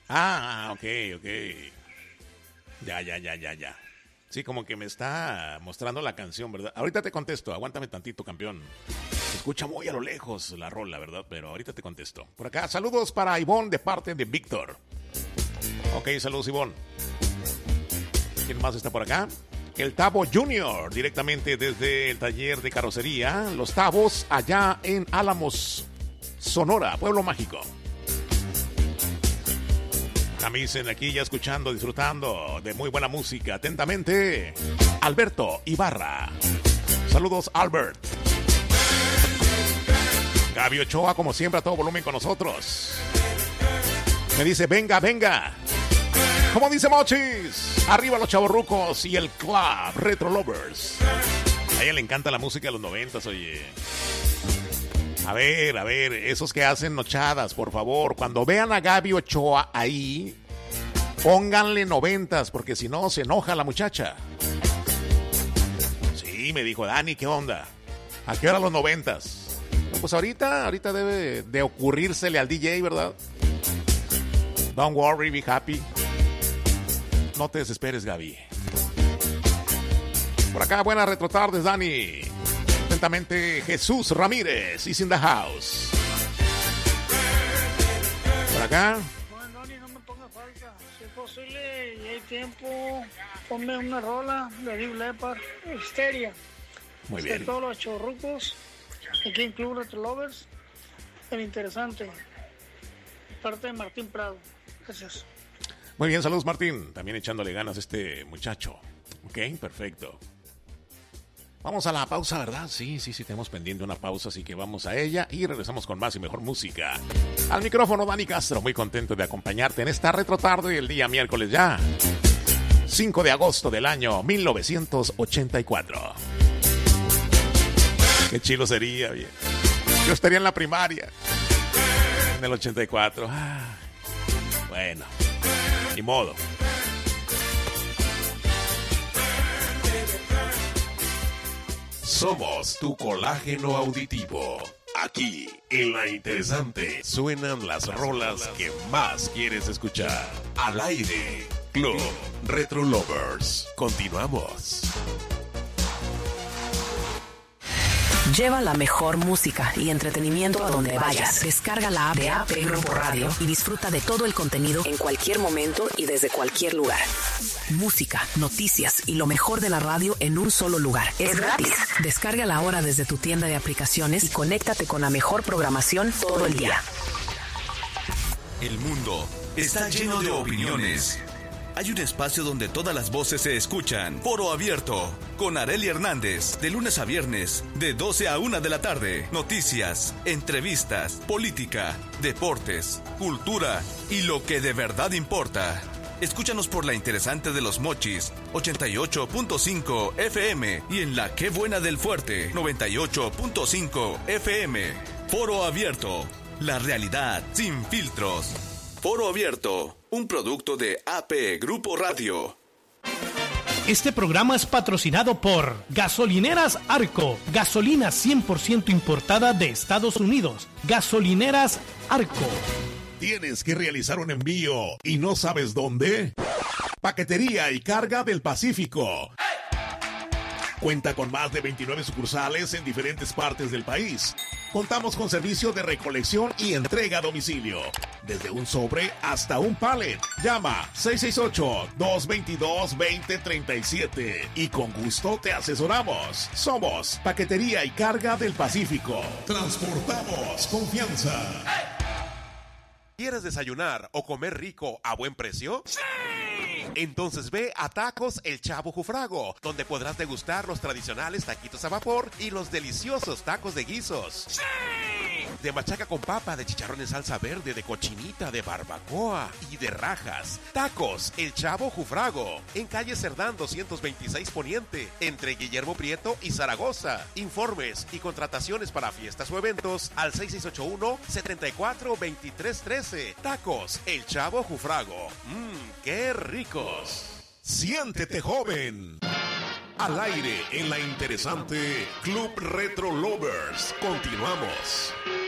Ok. Ya. Sí, como que me está mostrando la canción, ¿verdad? Ahorita te contesto, aguántame tantito, campeón. Se escucha muy a lo lejos la rola, ¿verdad? Pero ahorita te contesto. Por acá, saludos para Ivonne de parte de Víctor. Ok, saludos, Ivonne. ¿Quién más está por acá? El Tavo Junior, directamente desde el taller de carrocería. Los Tavos, allá en Álamos, Sonora, Pueblo Mágico. También aquí ya escuchando, disfrutando de muy buena música. Atentamente, Alberto Ibarra. Saludos, Albert. Gaby Ochoa, como siempre, a todo volumen con nosotros. Me dice, venga. Como dice Mochis, arriba los chavorrucos y el club Retro Lovers. A ella le encanta la música de los 90s, oye. A ver, esos que hacen nochadas, por favor, cuando vean a Gaby Ochoa ahí, pónganle 90s, porque si no se enoja la muchacha. Sí, me dijo, Dani, ¿qué onda? ¿A qué hora los 90s? Pues ahorita debe de ocurrírsele al DJ, ¿verdad? Don't worry, be happy. No te desesperes, Gaby. Por acá, buenas retrotardes, Dani. Atentamente, Jesús Ramírez is in the house. Por acá. No, Dani, no me ponga falta. Si es posible y hay tiempo, ponme una rola de Deep Leppard, Histeria. Muy bien. De todos los chorrucos, aquí en Club Retro Lovers, el interesante. Parte de Martín Prado. Gracias. Muy bien, saludos, Martín. También echándole ganas a este muchacho. Ok, perfecto. Vamos a la pausa, ¿verdad? Sí, tenemos pendiente una pausa, así que vamos a ella y regresamos con más y mejor música. Al micrófono, Dani Castro, muy contento de acompañarte en esta retrotarde el día miércoles ya, 5 de agosto del año 1984. Qué chilo sería, bien. Yo estaría en la primaria, en el 84. Bueno, ni modo. Somos tu colágeno auditivo. Aquí, en La Interesante, suenan las rolas que más quieres escuchar. Al aire, Club Retro Lovers. Continuamos. Lleva la mejor música y entretenimiento a donde vayas. Descarga la app de AP Grupo Radio y disfruta de todo el contenido en cualquier momento y desde cualquier lugar. Música, noticias y lo mejor de la radio en un solo lugar. Es gratis. Descárgala ahora desde tu tienda de aplicaciones y conéctate con la mejor programación todo el día. El mundo está lleno de opiniones. Hay un espacio donde todas las voces se escuchan. Foro Abierto, con Arely Hernández, de lunes a viernes, de 12 a 1 de la tarde. Noticias, entrevistas, política, deportes, cultura y lo que de verdad importa. Escúchanos por La Interesante de los Mochis, 88.5 FM y en La Qué Buena del Fuerte, 98.5 FM. Foro Abierto, la realidad sin filtros. Foro Abierto, un producto de AP Grupo Radio. Este programa es patrocinado por Gasolineras Arco, gasolina 100% importada de Estados Unidos. Gasolineras Arco. ¿Tienes que realizar un envío y no sabes dónde? Paquetería y Carga del Pacífico. Cuenta con más de 29 sucursales en diferentes partes del país. Contamos con servicio de recolección y entrega a domicilio. Desde un sobre hasta un pallet. Llama 668-222-2037 y con gusto te asesoramos. Somos Paquetería y Carga del Pacífico. Transportamos confianza. ¿Quieres desayunar o comer rico a buen precio? ¡Sí! Entonces ve a Tacos El Chavo Jufrago, donde podrás degustar los tradicionales taquitos a vapor y los deliciosos tacos de guisos. ¡Sí! De machaca con papa, de chicharrón en salsa verde, de cochinita, de barbacoa y de rajas. Tacos El Chavo Jufrago, en calle Cerdán 226 Poniente, entre Guillermo Prieto y Zaragoza. Informes y contrataciones para fiestas o eventos al 6681-742313. Tacos El Chavo Jufrago. ¡Qué ricos! Siéntete joven. Al aire en La Interesante Club Retro Lovers. Continuamos.